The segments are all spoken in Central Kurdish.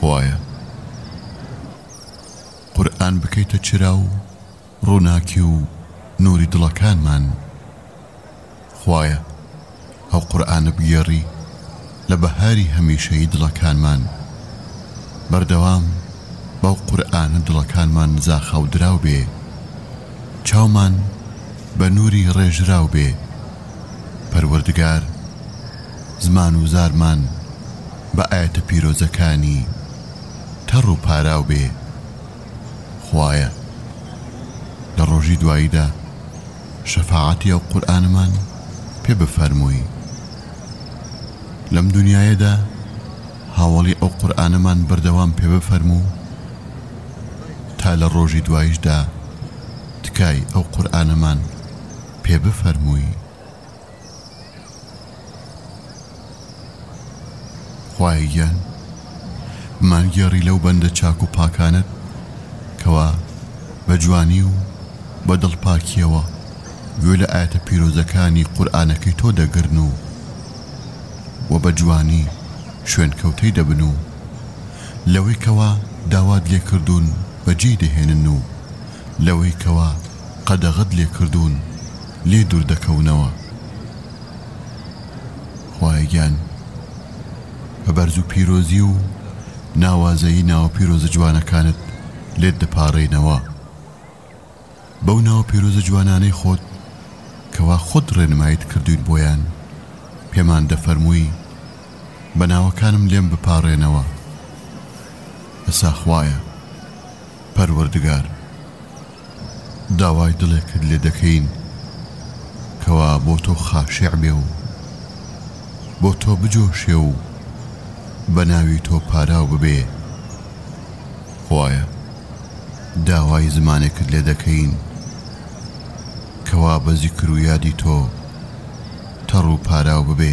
خوایە قورئان بکەیتە چرا و ڕووناکی و نوری دڵەکانمان. خوایە ئەو قورئانە بگێڕی لە بەهاری هەمیشەیی دڵەکانمان. بەردەوام بەو قورئانە دڵەکانمان زاخەو دراو بێ، چاومان بە نوری ڕێژراو بێ. پەروەردگار زمان و زارمان بە ئاەتە پیرۆزەکانی تەڕ و پاراو بێ. خوایە لە ڕۆژی دواییدا شەفاعەتی ئەو قورئانمان پێ بفەرمووی. لەم دنیایەدا هاوڵی ئەو قورئانمان بەردەوام پێ بفەرموو تا لە ڕۆژی دواییشدا تکای ئەو قورئانمان پێ بفەرمووی. خوای گیان مانگێڕی لەو بەندە چاک و پاکانت کەوا بە جوانی و بە دڵپاکیەوە گوێ لە ئاەتە پیرۆزەکانی قورئانەکەی تۆ دەگرن و بە جوانی شوێن کەوتەی دەبن و لەوەی کەوا داوات لێ کردوون بەجێ دەهێنن و لەوەی کەوا قەدەغەت لێ کردوون لێ دوور دەکەونەوە. خوای گیان بە بەرز و پیرۆزی و ناوازەیی ناوە پیرۆزە جوانەکانت لێت دەپاڕێنەوە. بەو ناوە پیرۆزە جوانانەی خۆت کەوا خۆت ڕێنماییت کردوین بۆیان پێمان دەفەرمووی بە ناوەکانم لێم بپاڕێنەوە. ئەسا خوایە پەروەردگار داوای دڵێکت لێ دەکەین کەوا بۆ تۆ خاشع بێ و بۆ تۆ بجۆشێ و بە ناوی تۆ پاراو ببێ. خوایە داوای زمانێکت لێ دەکەین کەوا بە زیکر و یادی تۆ تەڕ و پاراو ببێ.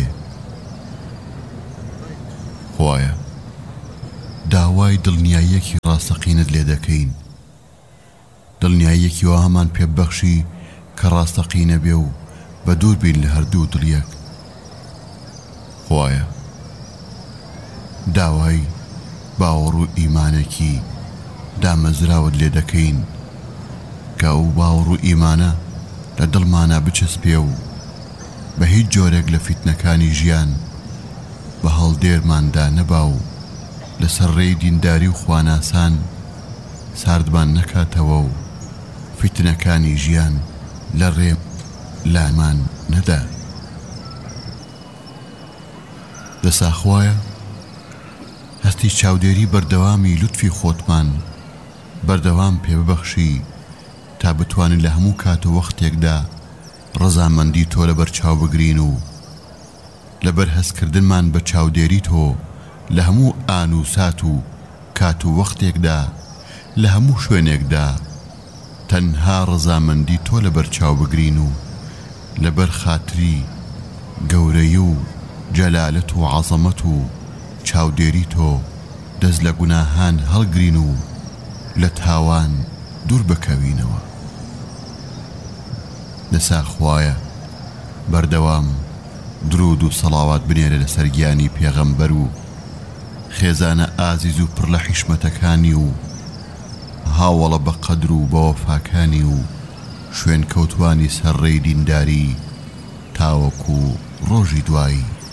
خوایە داوای دڵنیاییەکی ڕاستەقینت لێ دەکەین، دڵنیاییەکی وا هەمان پێبەخشی کە ڕاستەقینە بێ و بە دوور بین لە هەردوو دڵیەک. خوایە داوای باوەڕ و ئیمانێکی دامەزراوت لێ دەکەین کە ئەو باوەڕ و ئیمانە لە دڵمانە بچەسپێ و بە هیچ جۆرێک لە فیتنەکانی ژیان بە هەڵدێرماندا نەبا و لەسەر ڕێی دینداری و خواناسان ساردمان نەکاتەوە و فیتنەکانی ژیان لە ڕێ لامان نەدا. دەسا خوایە هەستی چاودێری بەردەوامی لوتفی خۆتمان بەردەوام پێ ببەخشی تا بتوانین لە هەموو کات و وەختێکدا ڕەزامەندی تۆ لەبەر چاو بگرین و لەبەر هەستکردنمان بە چاودێری تۆ لە هەموو ئان و سات و کات و وەختێکدا لە هەموو شوێنێکدا تەنها ڕەزامەندی تۆ لەبەر چاو بگرین و لەبەر خاتری گەورەی و جەلالەت و عەزەمەت و چاودێری تۆ دەست لە گوناهان هەڵگرین و لە تاوان دوور بکەوینەوە. دەسا خوایە بەردەوام درود و سەڵاوات بنێرە لەسەر گیانی پێغەمبەر و خێزانە ئازیز و پڕ لە حیشمەتەکانی و هاوڵە بە قەدر و بە وەفاکانی و شوێن کەوتوانی سەرڕێی دینداری تاوەکو ڕۆژی دوایی.